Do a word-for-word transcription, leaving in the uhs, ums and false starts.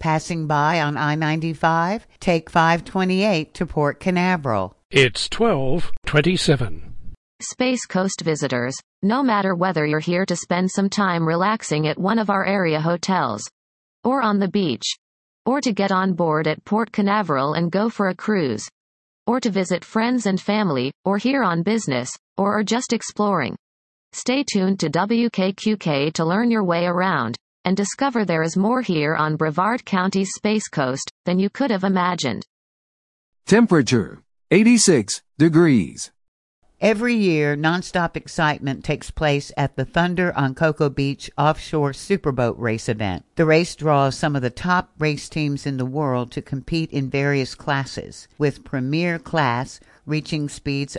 Passing by on I ninety-five? Take five twenty-eight to Port Canaveral. It's twelve twenty-seven. Space Coast visitors, no matter whether you're here to spend some time relaxing at one of our area hotels, or on the beach, or to get on board at Port Canaveral and go for a cruise, or to visit friends and family, or here on business, or are just exploring, stay tuned to W K Q K to learn your way around and discover there is more here on Brevard County's Space Coast than you could have imagined. Temperature, eighty-six degrees. Every year, nonstop excitement takes place at the Thunder on Cocoa Beach offshore superboat race event. The race draws some of the top race teams in the world to compete in various classes, with premier class reaching speeds